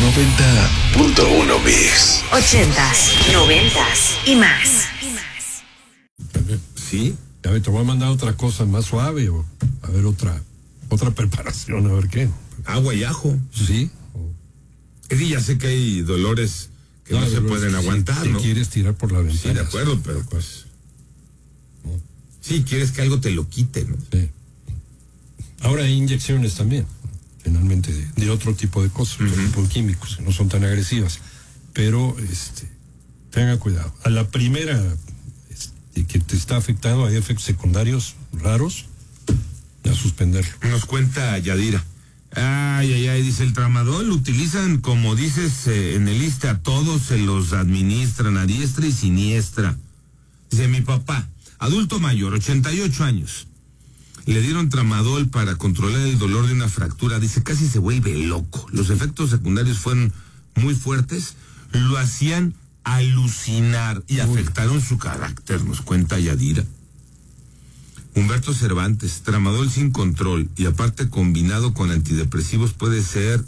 90.1 Mix. 80s, 90s y más. ¿Sí? A ver, te voy a mandar otra cosa más suave o a ver otra preparación, a ver qué. Agua y ajo. Sí. Eddie, ya sé que hay dolores que no se pueden aguantar, si ¿no? quieres tirar por la ventana. Sí, de acuerdo, pero pues... Sí, quieres que algo te lo quite, ¿no? Sí. Ahora hay inyecciones también, finalmente, de otro tipo de cosas, otro tipo de químicos, que no son tan agresivas. Pero, tenga cuidado. A la primera que te está afectando, hay efectos secundarios raros, a suspenderlo. Nos cuenta Yadira. Ay, dice, el tramadol utilizan, como dices en el lista, a todos se los administran a diestra y siniestra. Dice, mi papá, adulto mayor, 88 años, le dieron tramadol para controlar el dolor de una fractura. Dice, casi se vuelve loco. Los efectos secundarios fueron muy fuertes, lo hacían alucinar y afectaron su carácter, nos cuenta Yadira. Humberto Cervantes, tramadol sin control y aparte combinado con antidepresivos puede ser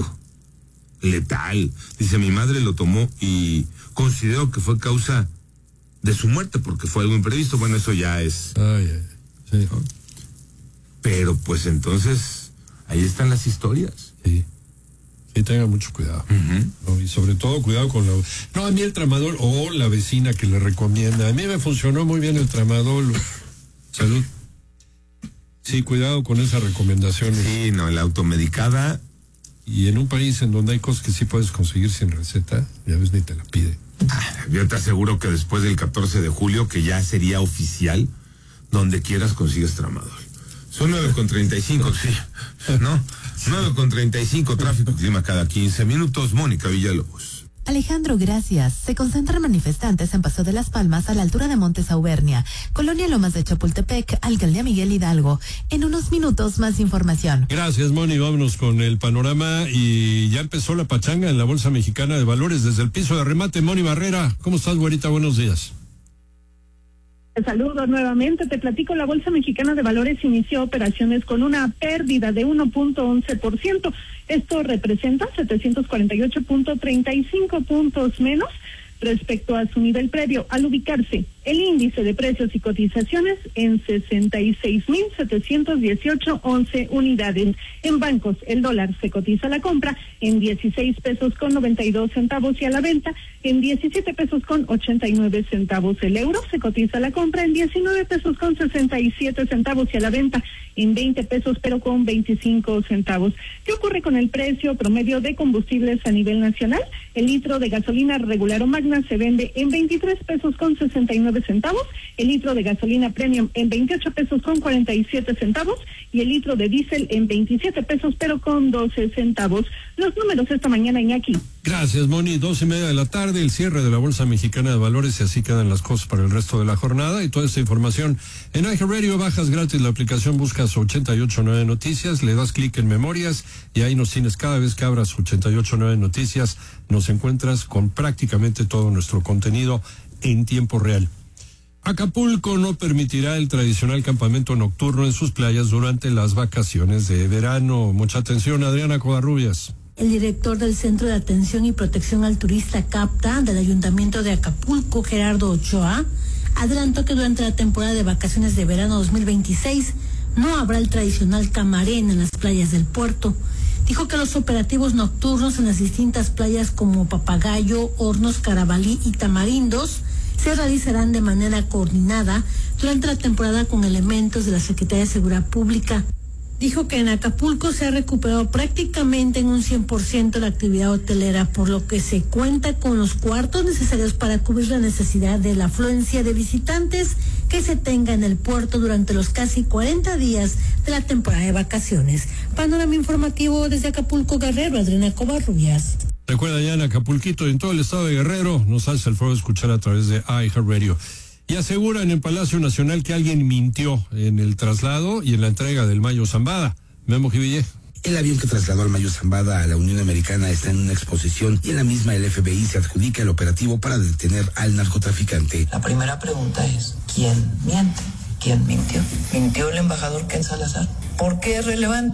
letal. Dice, mi madre lo tomó y considero que fue causa de su muerte porque fue algo imprevisto. Bueno, eso ya es... Sí. ¿no? Pero pues entonces, ahí están las historias. Sí. Sí, tenga mucho cuidado. ¿No? Y sobre todo cuidado con la... No, a mí el tramadol, o la vecina que le recomienda. A mí me funcionó muy bien el tramadol. Salud. Sí, cuidado con esas recomendaciones. Sí, no, la automedicada. Y en un país en donde hay cosas que sí puedes conseguir sin receta, ya ves, ni te la pide. Yo te aseguro que después del 14 de julio, que ya sería oficial, donde quieras consigues tramadol. Son 9:35, sí, ¿no? 9:35, tráfico clima cada 15 minutos. Mónica Villalobos. Alejandro, gracias. Se concentran manifestantes en Paso de las Palmas a la altura de Montes Auvernia, Colonia Lomas de Chapultepec, Alcaldía Miguel Hidalgo. En unos minutos más información. Gracias, Moni. Vámonos con el panorama y ya empezó la pachanga en la Bolsa Mexicana de Valores desde el piso de remate. Moni Barrera, ¿cómo estás, güerita? Buenos días. Te saludo nuevamente, te platico, la Bolsa Mexicana de Valores inició operaciones con una pérdida de 1.11%. Esto representa 748.35 puntos menos respecto a su nivel previo, al ubicarse el índice de precios y cotizaciones en 66.718.11 unidades. En bancos, el dólar se cotiza a la compra en 16 pesos con 92 centavos y a la venta en 17 pesos con 89 centavos. El euro se cotiza a la compra en 19 pesos con 67 centavos y a la venta en 20 pesos pero con 25 centavos. ¿Qué ocurre con el precio promedio de combustibles a nivel nacional? El litro de gasolina regular o magna se vende en 23 pesos con 69 centavos, el litro de gasolina premium en 28 pesos con 47 centavos y el litro de diésel en 27 pesos pero con 12 centavos. Los números esta mañana, Iñaki. Gracias, Moni. 2:30 de la tarde, el cierre de la Bolsa Mexicana de Valores, y así quedan las cosas para el resto de la jornada. Y toda esta información en iHeartRadio, bajas gratis la aplicación, buscas 889 Noticias, le das clic en Memorias y ahí nos tienes. Cada vez que abras 889 Noticias, nos encuentras con prácticamente todo nuestro contenido en tiempo real. Acapulco no permitirá el tradicional campamento nocturno en sus playas durante las vacaciones de verano. Mucha atención, Adriana Covarrubias. El director del Centro de Atención y Protección al Turista CAPTA del Ayuntamiento de Acapulco, Gerardo Ochoa, adelantó que durante la temporada de vacaciones de verano 2026 no habrá el tradicional camarén en las playas del puerto. Dijo que los operativos nocturnos en las distintas playas como Papagayo, Hornos, Carabalí y Tamarindos se realizarán de manera coordinada durante la temporada con elementos de la Secretaría de Seguridad Pública. Dijo que en Acapulco se ha recuperado prácticamente en un 100% la actividad hotelera, por lo que se cuenta con los cuartos necesarios para cubrir la necesidad de la afluencia de visitantes que se tenga en el puerto durante los casi 40 días de la temporada de vacaciones. Panorama informativo desde Acapulco, Guerrero, Adriana Covarrubias. Recuerda, ya en Acapulquito y en todo el estado de Guerrero, nos hace el favor de escuchar a través de iHeartRadio. Y aseguran en Palacio Nacional que alguien mintió en el traslado y en la entrega del Mayo Zambada. Memo Jivillé. El avión que trasladó al Mayo Zambada a la Unión Americana está en una exposición y en la misma el FBI se adjudica el operativo para detener al narcotraficante. La primera pregunta es, ¿quién miente? ¿Quién mintió? ¿Mintió el embajador Ken Salazar? ¿Por qué es relevante?